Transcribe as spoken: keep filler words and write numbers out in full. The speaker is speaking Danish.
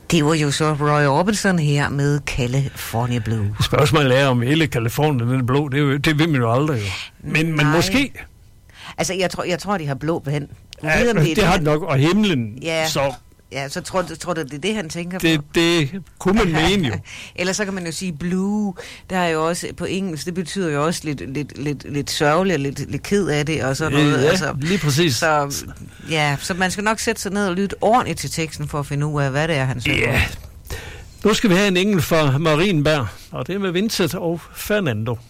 Det var jo så Roy Orbison her med California Blue. Spørgsmålet er, om hele Californien er blå. Det, er jo, det ved man jo aldrig jo. Men, men måske... Altså, jeg tror, jeg tror de har blå pen. Ja, det, det, det har de nok, og himlen, ja. så... Ja, så tror, tror du, det er det, han tænker det, på? Det kunne man mene jo. Ellers så kan man jo sige blue. Der er jo også, på engelsk, det betyder jo også lidt, lidt, lidt, lidt sørgeligt, lidt, lidt ked af det, og sådan noget. Ja, altså, lige præcis. Så, ja, så man skal nok sætte sig ned og lytte ordentligt til teksten, for at finde ud af, hvad det er, han synger. Ja. Nu skal vi have en engel fra Marienberg, og det er med Vincent og Fernando.